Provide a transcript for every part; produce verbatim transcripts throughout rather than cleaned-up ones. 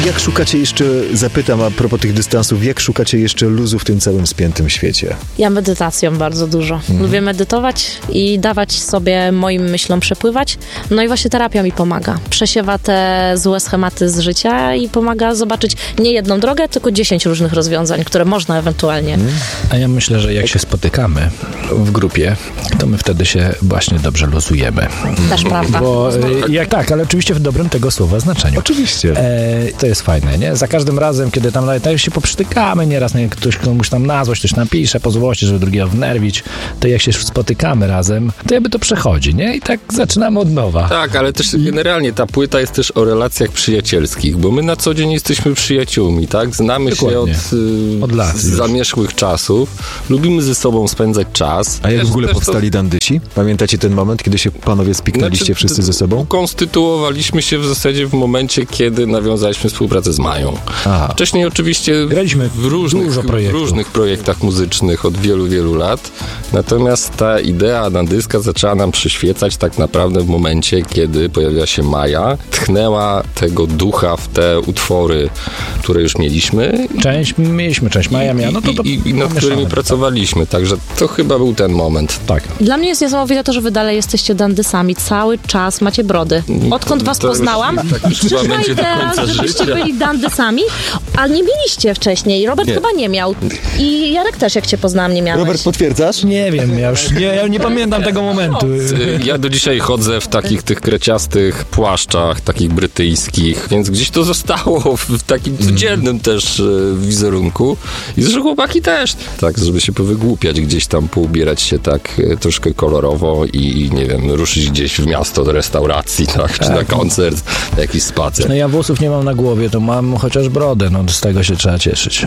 Jak szukacie jeszcze, zapytam a propos tych dystansów, jak szukacie jeszcze luzu w tym całym spiętym świecie? Ja medytacją bardzo dużo. Mhm. Lubię medytować i dawać sobie moim myślom przepływać. No i właśnie terapia mi pomaga. Przesiewa te złe schematy z życia i pomaga zobaczyć nie jedną drogę, tylko dziesięć różnych rozwiązań, które można ewentualnie. Mhm. A ja myślę, że jak się spotykamy w grupie, to my wtedy się właśnie dobrze luzujemy. Też prawda. Bo jak tak, ale oczywiście w dobrym tego słowa znaczeniu. Oczywiście. E, to jest fajne, nie? Za każdym razem, kiedy tam nawet się poprztykamy nieraz, nie? Ktoś komuś tam na złość, ktoś napisze po złości, żeby drugiego wnerwić, to jak się spotykamy razem, to jakby to przechodzi, nie? I tak zaczynamy od nowa. Tak, ale też generalnie ta płyta jest też o relacjach przyjacielskich, bo my na co dzień jesteśmy przyjaciółmi, tak? Znamy Dokładnie. się od, y, od lat z zamierzchłych czasów, lubimy ze sobą spędzać czas. A jak w ogóle powstali to... Dandysi? Pamiętacie ten moment, kiedy się panowie spiknęliście znaczy, wszyscy ze sobą? Konstytuowaliśmy się w zasadzie w momencie, kiedy nawiązaliśmy współpracę z Mają. Aha. Wcześniej oczywiście graliśmy w różnych, w różnych projektach muzycznych od wielu, wielu lat. Natomiast ta idea dandyska zaczęła nam przyświecać tak naprawdę w momencie, kiedy pojawiła się Maja, tchnęła tego ducha w te utwory, które już mieliśmy. Część mieliśmy, część Maja miała. No to, to I, i nad którymi pracowaliśmy. Także to chyba był ten moment. Tak. Dla mnie jest niesamowite to, że wy dalej jesteście dandysami. Cały czas macie brody. Odkąd was to poznałam, już, tak już chyba będzie do końca żebyście życia. byli dandysami, ale nie mieliście wcześniej. Robert nie. chyba nie miał. I Jarek też, jak cię poznałam, nie miałeś. Robert, potwierdzasz? Nie wiem, ja już nie, ja nie pamiętam tego momentu. Ja do dzisiaj chodzę w takich tych kreciastych płaszczach, takich brytyjskich, więc gdzieś to zostało w takim codziennym też wizerunku. I zresztą chłopaki też. Tak, żeby się powygłupiać gdzieś tam, poubierać się tak troszkę kolorowo i, nie wiem, ruszyć gdzieś w miasto do restauracji, tak, tak. czy na koncert, na jakiś spacer. No ja włosów nie mam na głowie, to mam chociaż brodę, no z tego się trzeba cieszyć.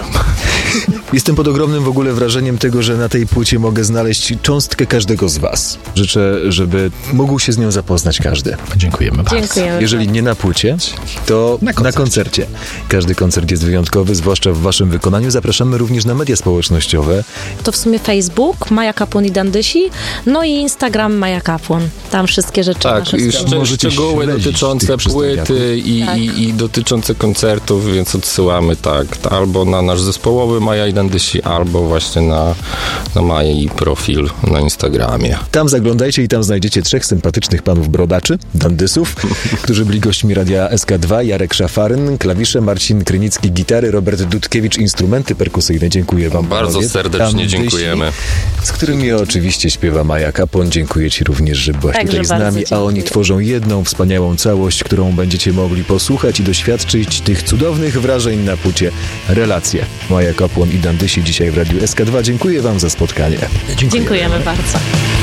Jestem pod ogromnym w ogóle wrażeniem tego, że na tej płycie mogę znaleźć cząstkę każdego z was. Życzę, żeby mógł się z nią zapoznać każdy. Dziękujemy bardzo. Dziękujemy. Jeżeli nie na płycie, to na koncercie. na koncercie. Każdy koncert jest wyjątkowy, zwłaszcza w waszym wykonaniu. Zapraszamy również na media społecznościowe. To w sumie Facebook, Maja Kapłon i Dandysi, no i Instagram Maja Kapłon. Tam wszystkie rzeczy tak, nasze i szcz- szczegóły dotyczące płyty i, tak. i, i dotyczące koncertów, więc odsyłamy tak, albo na nasz zespołowy Maja i Dandysi, albo właśnie na, na Maji profil na Instagramie. Tam zaglądajcie i tam znajdziecie trzech sympatycznych panów brodaczy, dandysów, którzy byli gośćmi Radia S K dwa. Jarek Szafaryn, klawisze, Marcin Krynicki, gitary, Robert Dudkiewicz, instrumenty perkusyjne. Dziękuję wam bardzo panowie. serdecznie Dandysi, dziękujemy. Z którymi oczywiście śpiewa Maja Kapłon. Dziękuję ci również, że byłaś Także tutaj z nami, dziękuję. a oni tworzą jedną wspaniałą całość, którą będziecie mogli posłuchać i doświadczyć tych cudownych wrażeń na płycie Relacje. Maja Kapłon i Dandysi dzisiaj w Radiu S K dwa. Dziękuję wam za spotkanie. Dziękujemy, Dziękujemy bardzo.